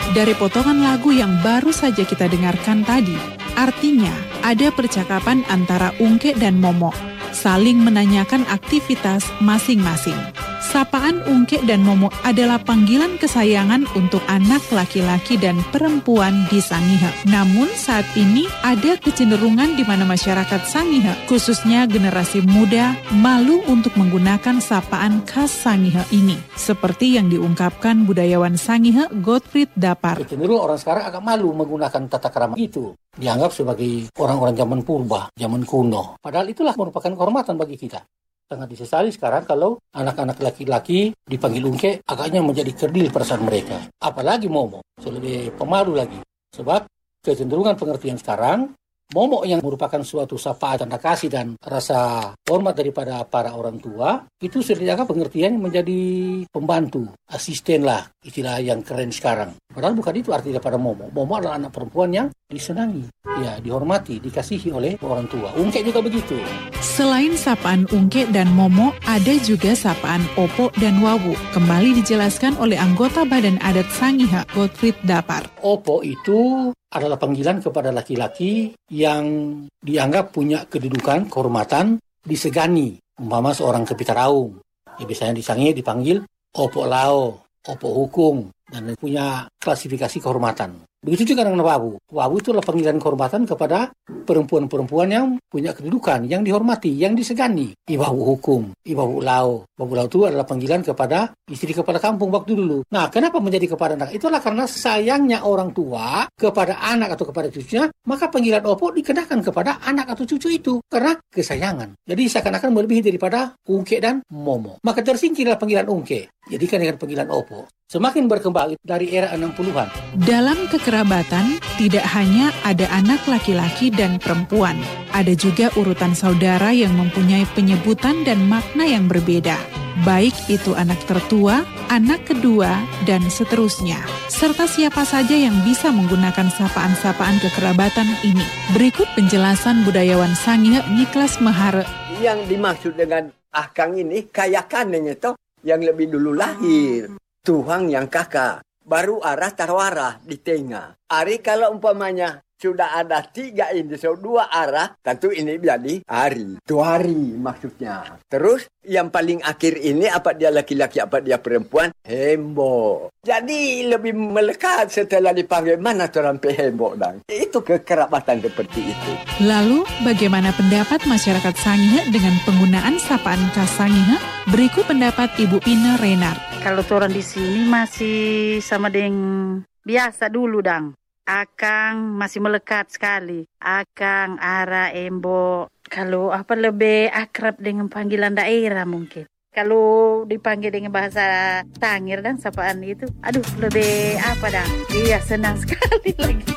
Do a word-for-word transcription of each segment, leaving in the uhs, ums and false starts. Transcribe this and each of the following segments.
Dari potongan lagu yang baru saja kita dengarkan tadi, artinya ada percakapan antara Ungke dan Momo, saling menanyakan aktivitas masing-masing. Sapaan Ungke dan Momo adalah panggilan kesayangan untuk anak laki-laki dan perempuan di Sangihe. Namun saat ini ada kecenderungan di mana masyarakat Sangihe, khususnya generasi muda, malu untuk menggunakan sapaan khas Sangihe ini. Seperti yang diungkapkan budayawan Sangihe, Gottfried Dapar. Kecenderungan orang sekarang agak malu menggunakan tata krama itu. Dianggap sebagai orang-orang zaman purba, zaman kuno. Padahal itulah merupakan kehormatan bagi kita. Sangat disesali sekarang kalau anak-anak laki-laki dipanggil Ungke, agaknya menjadi kerdil perasaan mereka. Apalagi Momo, lebih pemalu lagi. Sebab kecenderungan pengertian sekarang, Momo yang merupakan suatu sapaan tanda kasih dan rasa hormat daripada para orang tua, itu sudah dianggap pengertian menjadi pembantu, asisten lah, istilah yang keren sekarang. Padahal bukan itu arti daripada Momo. Momo adalah anak perempuan yang disenangi, ya dihormati, dikasihi oleh orang tua. Ungke juga begitu. Selain sapaan Ungke dan Momo, ada juga sapaan Opo dan Wawu. Kembali dijelaskan oleh anggota Badan Adat Sangihe, Gottfried Dapar. Opo itu adalah panggilan kepada laki-laki yang dianggap punya kedudukan, kehormatan, disegani. Umpama seorang kepitaraung. Ya, biasanya di Sangihe dipanggil Opo Lao, Opo Hukum, dan punya klasifikasi kehormatan. Begitu juga dengan Wawu. Wawu itu adalah panggilan kehormatan kepada perempuan-perempuan yang punya kedudukan, yang dihormati, yang disegani. Iwawu hukum, Iwawu lao. Iwawu lao itu adalah panggilan kepada istri kepala kampung waktu dulu. Nah, kenapa menjadi kepada anak? Itulah karena sayangnya orang tua kepada anak atau kepada cucunya, maka panggilan Opo dikenakan kepada anak atau cucu itu karena kesayangan. Jadi seakan-akan melebihi daripada Ungke dan Momo. Maka tersingkirlah panggilan Ungke. Jadikan dengan panggilan Opo. Semakin berkembang dari era enam puluhan. Dalam kekerabatan, tidak hanya ada anak laki-laki dan perempuan. Ada juga urutan saudara yang mempunyai penyebutan dan makna yang berbeda. Baik itu anak tertua, anak kedua, dan seterusnya. Serta siapa saja yang bisa menggunakan sapaan-sapaan kekerabatan ini. Berikut penjelasan budayawan Sangihe Niklas Mahare. Yang dimaksud dengan akang ini, kayakannya itu yang lebih dulu lahir. Tuhan yang kakak, baru arah tarwara di tengah. Ari kalau umpamanya sudah ada tiga ini, so dua arah, tentu ini jadi hari. Itu hari maksudnya. Terus yang paling akhir ini, apa dia laki-laki, apa dia perempuan, hembo. Jadi lebih melekat setelah dipanggil mana terampai hembo dan itu kekerabatan seperti itu. Lalu bagaimana pendapat masyarakat Sangihe dengan penggunaan sapaan khas Sangihe? Berikut pendapat Ibu Pina Renard. Kalau orang di sini masih sama dengan biasa dulu dang. Akang masih melekat sekali. Akang, Ara, Embo. Kalau apa lebih akrab dengan panggilan daerah mungkin. Kalau dipanggil dengan bahasa Sangir dan sapaan itu, aduh lebih apa dang. Iya senang sekali lagi.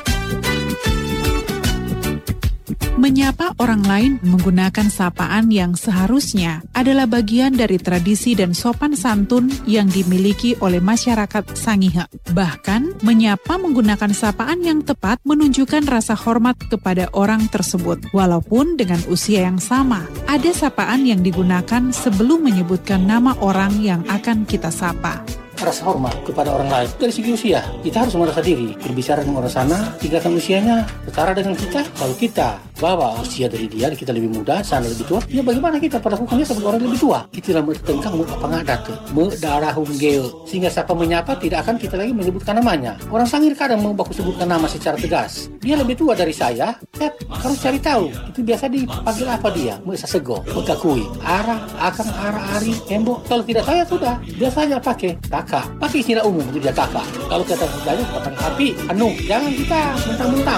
Menyapa orang lain menggunakan sapaan yang seharusnya adalah bagian dari tradisi dan sopan santun yang dimiliki oleh masyarakat Sangihe. Bahkan, menyapa menggunakan sapaan yang tepat menunjukkan rasa hormat kepada orang tersebut. Walaupun dengan usia yang sama, ada sapaan yang digunakan sebelum menyebutkan nama orang yang akan kita sapa. Rasa hormat kepada orang lain. Dari segi usia, kita harus merasa diri. Berbicara dengan orang sana, tinggalkan usianya setara dengan kita. Kalau kita bawa usia dari dia, kita lebih muda, sana lebih tua, ya bagaimana kita perlakukannya sebagai orang lebih tua? Itulah tengkang pengadat, darahum geo. Sehingga siapa menyapa, tidak akan kita lagi menyebutkan namanya. Orang Sangir kadang mau baku sebutkan nama secara tegas. Dia lebih tua dari saya, ya harus cari tahu. Itu biasa dipanggil apa dia? Mesa sego, megakui. Ara, akang, ara, ari, embo. Kalau tidak tahu ya sudah, biasanya pakai kakak. Pakai istilah umum, itu dia kakak. Kalau kita belajar tentang api, anu, jangan kita mentang-mentang.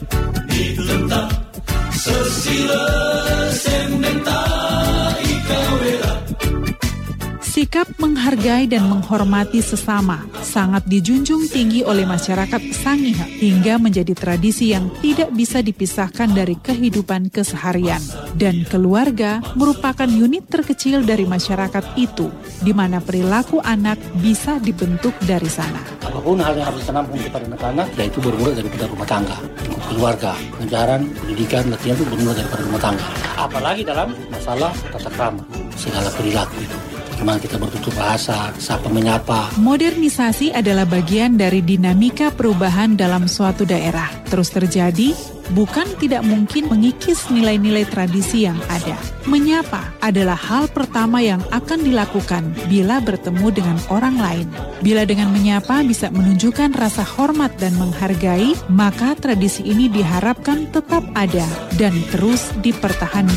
Sikap menghargai dan menghormati sesama sangat dijunjung tinggi oleh masyarakat Sangihe hingga menjadi tradisi yang tidak bisa dipisahkan dari kehidupan keseharian. Dan keluarga merupakan unit terkecil dari masyarakat itu, di mana perilaku anak bisa dibentuk dari sana. Apapun hal yang harus ditanamkan kepada anak-anak, yaitu bermula daripada rumah tangga, lingkup keluarga, pengajaran, pendidikan, latihan itu bermula daripada rumah tangga. Apalagi dalam masalah tata krama, segala perilaku itu. bagaimana kita bertutur bahasa, sapa menyapa. Modernisasi adalah bagian dari dinamika perubahan dalam suatu daerah. Terus terjadi, bukan tidak mungkin mengikis nilai-nilai tradisi yang ada. Menyapa adalah hal pertama yang akan dilakukan bila bertemu dengan orang lain. Bila dengan menyapa bisa menunjukkan rasa hormat dan menghargai, maka tradisi ini diharapkan tetap ada dan terus dipertahankan.